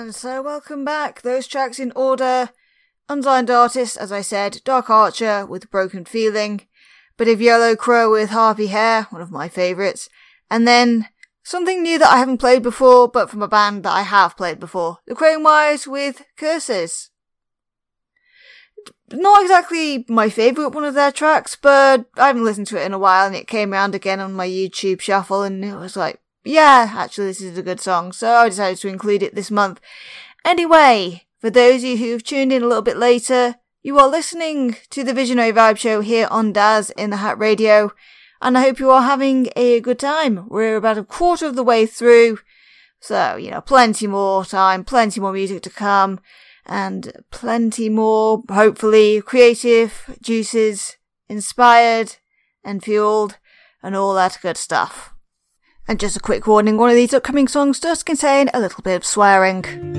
And so welcome back. Those tracks in order: Unsigned Artist, as I said, Dark Archer with Broken Feeling, bit of Yellow Crow with Harpy Hair, one of my favourites, and then something new that I haven't played before, but from a band that I have played before, the Cranewires with Curses. Not exactly my favourite one of their tracks, but I haven't listened to it in a while, and it came around again on my YouTube shuffle, and it was like, yeah, actually this is a good song, so I decided to include it this month. Anyway, for those of you who've tuned in a little bit later, you are listening to the Visionary Vibe Show here on Daz in the Hat Radio, and I hope you are having a good time. We're about a quarter of the way through, so, plenty more time, plenty more music to come, and plenty more, hopefully, creative juices, inspired and fueled, and all that good stuff. And just a quick warning, one of these upcoming songs does contain a little bit of swearing.